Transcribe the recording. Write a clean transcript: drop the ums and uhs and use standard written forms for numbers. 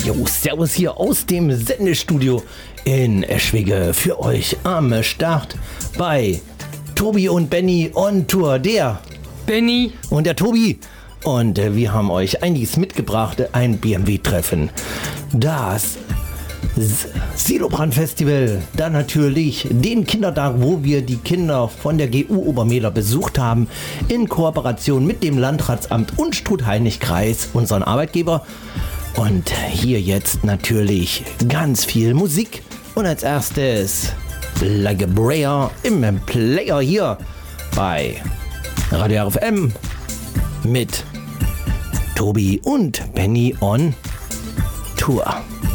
Jo, servus hier aus dem Sendestudio in Eschwege für euch am Start bei Tobi und Benny on Tour. Der Benny und der Tobi. Und wir haben euch einiges mitgebracht, ein BMW-Treffen, das Silobrand-Festival, dann natürlich den Kindertag, wo wir die Kinder von der GU Obermehler besucht haben, in Kooperation mit dem Landratsamt und Struth-Hainich-Kreis, unseren Arbeitgeber. Und hier jetzt natürlich ganz viel Musik. Und als erstes Like a Prayer im Player hier bei Radio RFM mit Tobi und Benny on Tour.